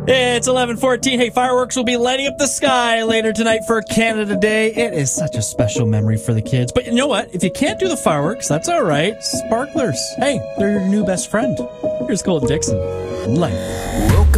It's 11:14. Hey, fireworks will be lighting up the sky later tonight for Canada Day. It is such a special memory for the kids. But you know what? If you can't do the fireworks, that's all right. Sparklers. Hey, they're your new best friend. Here's Colton Dixon. Life.